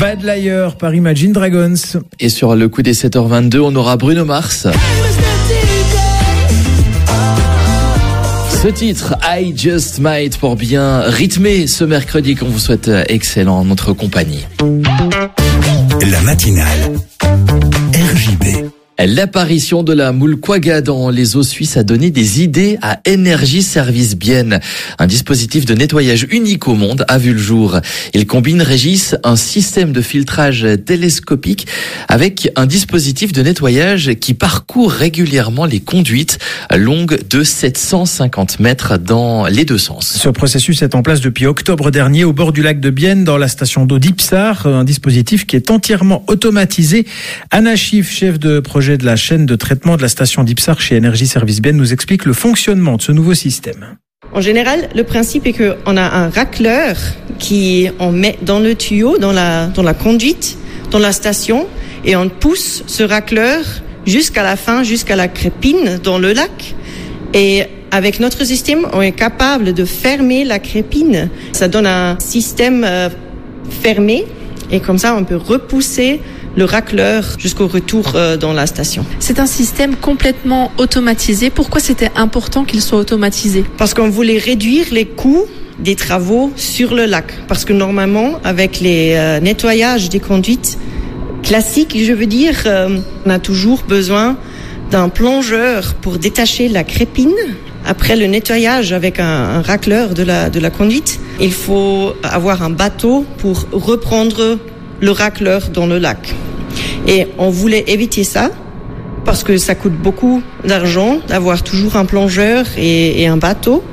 Bad Liar par Imagine Dragons. Et sur le coup des 7h22, on aura Bruno Mars. Ce titre, I Just Might, pour bien rythmer ce mercredi qu'on vous souhaite excellent en notre compagnie. La matinale RJB. L'apparition de la moule quagga dans les eaux suisses a donné des idées à Energy Service Bienne. Un dispositif de nettoyage unique au monde a vu le jour. Il combine, Régis, un système de filtrage télescopique avec un dispositif de nettoyage qui parcourt régulièrement les conduites longues de 750 mètres dans les deux sens. Ce processus est en place depuis octobre dernier au bord du lac de Bienne, dans la station d'eau d'Ipsar, un dispositif qui est entièrement automatisé. Anna Schiff, chef de projet de la chaîne de traitement de la station d'Ipsar chez Energy Service Bienne, nous explique le fonctionnement de ce nouveau système. En général, le principe est qu'on a un racleur qui on met dans le tuyau, dans la conduite, dans la station, et on pousse ce racleur jusqu'à la fin, jusqu'à la crépine dans le lac. Et avec notre système, on est capable de fermer la crépine. Ça donne un système fermé, et comme ça, on peut repousser le racleur jusqu'au retour dans la station. C'est un système complètement automatisé. Pourquoi c'était important qu'il soit automatisé ? Parce qu'on voulait réduire les coûts des travaux sur le lac. Parce que normalement, avec les nettoyages des conduites classiques, je veux dire, on a toujours besoin d'un plongeur pour détacher la crépine. Après le nettoyage avec un racleur de la conduite, il faut avoir un bateau pour reprendre le racleur dans le lac. Et on voulait éviter ça parce que ça coûte beaucoup d'argent d'avoir toujours un plongeur et un bateau.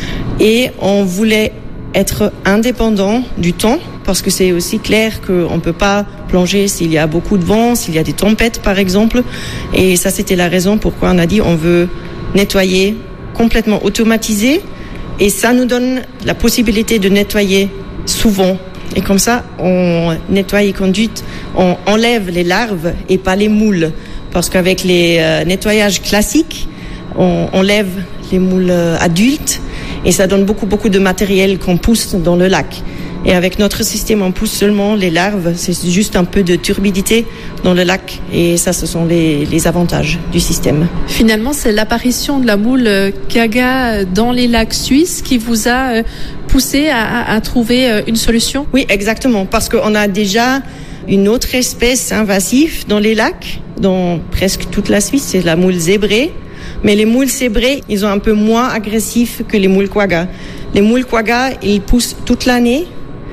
Et on voulait être indépendant du temps parce que c'est aussi clair qu'on ne peut pas plonger s'il y a beaucoup de vent, s'il y a des tempêtes par exemple. Et ça, c'était la raison pourquoi on a dit on veut nettoyer complètement automatisé. Et ça nous donne la possibilité de nettoyer souvent. Et comme ça, on nettoie les conduites, on enlève les larves et pas les moules. Parce qu'avec les nettoyages classiques, on enlève les moules adultes et ça donne beaucoup de matériel qu'on pousse dans le lac. Et avec notre système, on pousse seulement les larves. C'est juste un peu de turbidité dans le lac. Et ça, ce sont les avantages du système. Finalement, c'est l'apparition de la moule quagga dans les lacs suisses qui vous a poussé à trouver une solution ? Oui, exactement. Parce qu'on a déjà une autre espèce invasive dans les lacs, dans presque toute la Suisse, c'est la moule zébrée. Mais les moules zébrées, ils sont un peu moins agressifs que les moules quagga. Les moules quagga, ils poussent toute l'année.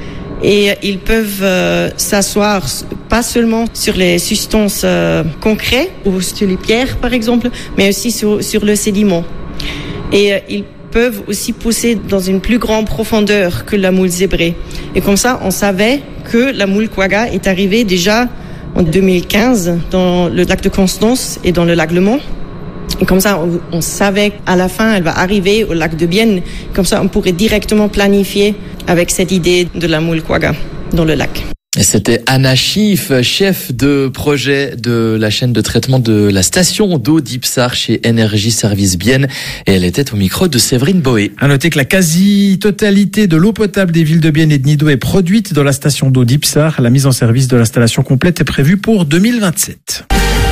Et ils peuvent s'asseoir pas seulement sur les substances concrètes ou sur les pierres par exemple, mais aussi sur le sédiment. Et ils peuvent aussi pousser dans une plus grande profondeur que la moule zébrée. Et comme ça, on savait que la moule quagga est arrivée déjà en 2015 dans le lac de Constance et dans le lac Le Mans. Et comme ça, on savait qu'à la fin, elle va arriver au lac de Bienne. Comme ça, on pourrait directement planifier avec cette idée de la moule quagga dans le lac. Et c'était Anna Schiff, chef de projet de la chaîne de traitement de la station d'eau d'Ipsar chez Energy Service Bienne. Et elle était au micro de Séverine Boé. À noter que la quasi-totalité de l'eau potable des villes de Bienne et de Nidau est produite dans la station d'eau d'Ipsar. La mise en service de l'installation complète est prévue pour 2027.